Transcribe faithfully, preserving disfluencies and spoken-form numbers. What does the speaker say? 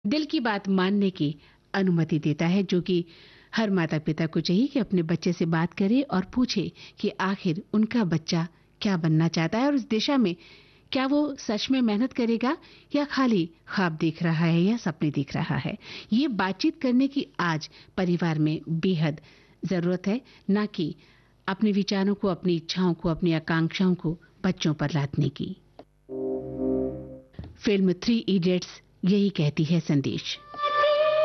दिल की बात मानने की अनुमति देता है, जो कि हर माता पिता को चाहिए कि अपने बच्चे से बात करे और पूछे कि आखिर उनका बच्चा क्या बनना चाहता है और उस दिशा में क्या वो सच में मेहनत करेगा या खाली ख्वाब देख रहा है या सपने देख रहा है। ये बातचीत करने की आज परिवार में बेहद जरूरत है, ना कि अपने विचारों को, अपनी इच्छाओं को, अपनी आकांक्षाओं को बच्चों पर लादने की। फिल्म थ्री इडियट्स यही कहती है संदेश।